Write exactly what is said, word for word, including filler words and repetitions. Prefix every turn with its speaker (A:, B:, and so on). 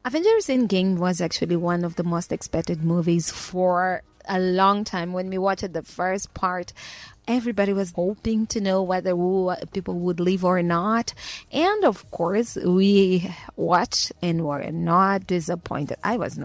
A: Avengers Endgame was actually one of the most expected movies for a long time. When we watched the first part, everybody was hoping to know whether we, people would leave or not. And of course, we watched and were not disappointed. I was not.